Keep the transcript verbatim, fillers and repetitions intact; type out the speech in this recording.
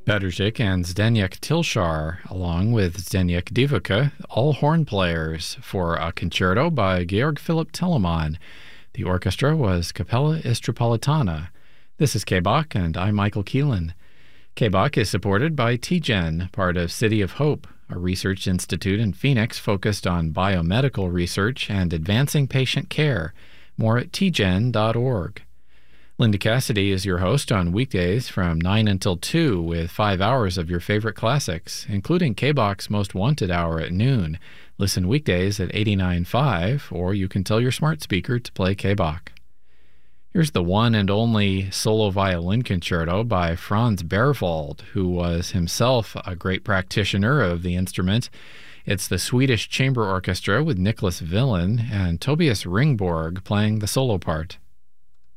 Bedřich and Zdeněk Tilshar, along with Zdeněk Divoka, all horn players, for a concerto by Georg Philipp Telemann. The orchestra was Capella Istropolitana. This is K-Bach, and I'm Michael Keelan. K-Bach is supported by T G E N, part of City of Hope, a research institute in Phoenix focused on biomedical research and advancing patient care. More at T G E N dot org. Linda Cassidy is your host on weekdays from nine until two with five hours of your favorite classics, including K-Bach's Most Wanted Hour at noon. Listen weekdays at eighty-nine point five, or you can tell your smart speaker to play K-Bach. Here's the one and only solo violin concerto by Franz Berwald, who was himself a great practitioner of the instrument. It's the Swedish Chamber Orchestra with Nicholas Wilin and Tobias Ringborg playing the solo part.